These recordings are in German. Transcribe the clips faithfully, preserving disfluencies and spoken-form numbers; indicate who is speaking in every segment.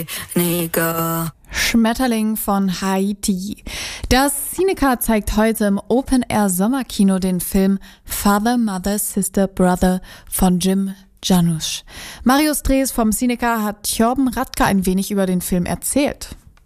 Speaker 1: Nigga.
Speaker 2: Schmetterling von Haiti. Das Cinecar zeigt heute im Open-Air-Sommerkino den Film Father, Mother, Sister, Brother von Jim Jarmusch. Marius Drees vom Cinecar hat Torben Radke ein wenig über den Film erzählt.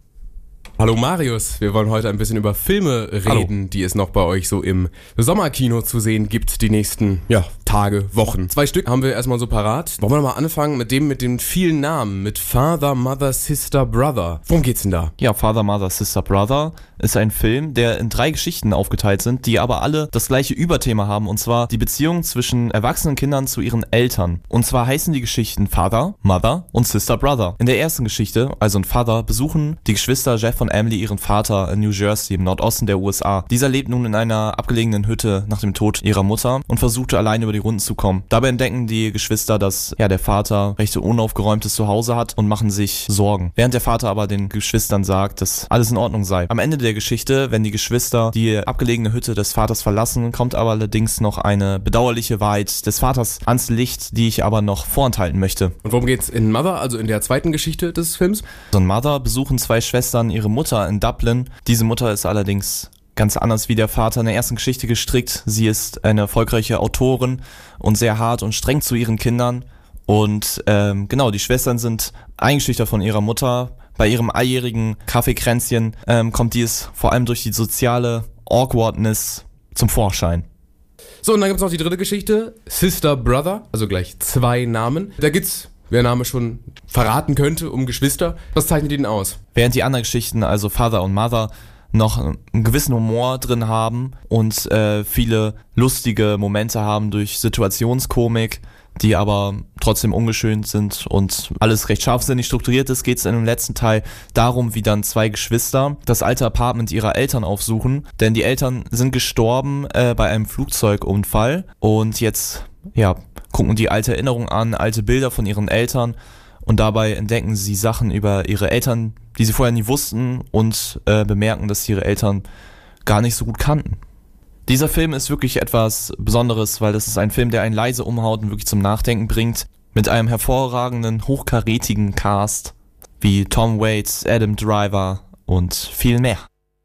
Speaker 3: Hallo Marius, wir wollen heute ein bisschen über Filme reden, Hallo. Die es noch bei euch so im Sommerkino zu sehen gibt, die nächsten ja, Tage, Wochen. Zwei Stück haben wir erstmal so parat. Wollen wir mal anfangen mit dem mit den vielen Namen, mit Father, Mother, Sister, Brother. Worum geht's denn da?
Speaker 4: Ja, Father, Mother, Sister, Brother ist ein Film, der in drei Geschichten aufgeteilt sind, die aber alle das gleiche Überthema haben, und zwar die Beziehung zwischen erwachsenen Kindern zu ihren Eltern. Und zwar heißen die Geschichten Father, Mother und Sister, Brother. In der ersten Geschichte, also in Father, besuchen die Geschwister Jeff und Emily ihren Vater in New Jersey im Nordosten der U S A. Dieser lebt nun in einer abgelegenen Hütte nach dem Tod ihrer Mutter und versuchte alleine über die Runden zu kommen. Dabei entdecken die Geschwister, dass ja der Vater recht unaufgeräumtes Zuhause hat und machen sich Sorgen. Während der Vater aber den Geschwistern sagt, dass alles in Ordnung sei. Am Ende der Geschichte, wenn die Geschwister die abgelegene Hütte des Vaters verlassen, kommt aber allerdings noch eine bedauerliche Wahrheit des Vaters ans Licht, die ich aber noch vorenthalten möchte.
Speaker 3: Und worum geht's in Mother, also in der zweiten Geschichte des Films?
Speaker 4: So in Mother besuchen zwei Schwestern ihre Mutter in Dublin. Diese Mutter ist allerdings ganz anders wie der Vater in der ersten Geschichte gestrickt. Sie ist eine erfolgreiche Autorin und sehr hart und streng zu ihren Kindern. Und ähm, genau, die Schwestern sind eingeschüchtert von ihrer Mutter. Bei ihrem einjährigen Kaffeekränzchen ähm, kommt dies vor allem durch die soziale Awkwardness zum Vorschein.
Speaker 3: So, und dann gibt's noch die dritte Geschichte, Sister, Brother, also gleich zwei Namen. Da geht's, wer Name schon verraten könnte, um Geschwister. Was zeichnet die denn aus?
Speaker 4: Während die anderen Geschichten, also Father und Mother, noch einen gewissen Humor drin haben und äh, viele lustige Momente haben durch Situationskomik, die aber trotzdem ungeschönt sind und alles recht scharfsinnig strukturiert ist, geht es in dem letzten Teil darum, wie dann zwei Geschwister das alte Apartment ihrer Eltern aufsuchen, denn die Eltern sind gestorben äh, bei einem Flugzeugunfall und jetzt ja gucken die alte Erinnerung an, alte Bilder von ihren Eltern, und dabei entdecken sie Sachen über ihre Eltern, die sie vorher nie wussten, und äh, bemerken, dass sie ihre Eltern gar nicht so gut kannten. Dieser Film ist wirklich etwas Besonderes, weil das ist ein Film, der einen leise umhaut und wirklich zum Nachdenken bringt, mit einem hervorragenden, hochkarätigen Cast wie Tom Waits, Adam Driver und viel mehr.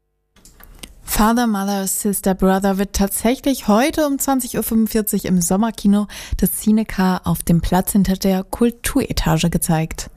Speaker 2: Father, Mother, Sister, Brother wird tatsächlich heute um zwanzig Uhr fünfundvierzig im Sommerkino des Cinecar auf dem Platz hinter der Kulturetage gezeigt.